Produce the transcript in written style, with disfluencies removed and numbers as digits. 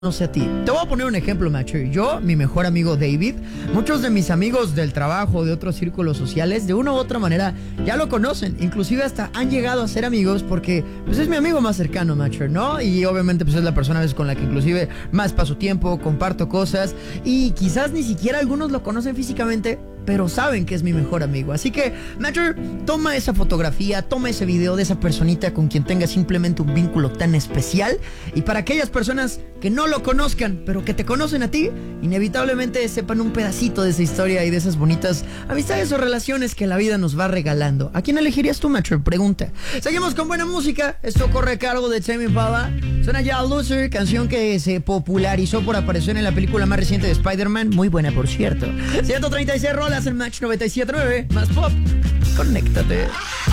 conoce a ti. Te voy a poner un ejemplo, macho. Yo, mi mejor amigo David, muchos de mis amigos del trabajo, de otros círculos sociales, de una u otra manera ya lo conocen. Inclusive hasta han llegado a ser amigos porque pues es mi amigo más cercano, macho, ¿no? Y obviamente pues es la persona a veces con la que inclusive más paso tiempo, comparto cosas y quizás ni siquiera algunos lo conocen físicamente, pero saben que es mi mejor amigo. Así que, Matter, toma esa fotografía, toma ese video de esa personita con quien tengas simplemente un vínculo tan especial. Y para aquellas personas que no lo conozcan, pero que te conocen a ti, inevitablemente sepan un pedacito de esa historia y de esas bonitas amistades o relaciones que la vida nos va regalando. ¿A quién elegirías tú, Matter? Pregunta. Seguimos con buena música. Esto corre a cargo de Tame Impala. Suena ya Loser, canción que se popularizó por aparecer en la película más reciente de Spider-Man. Muy buena, por cierto. 136 rolas en Match 97.9. Más pop. Conéctate.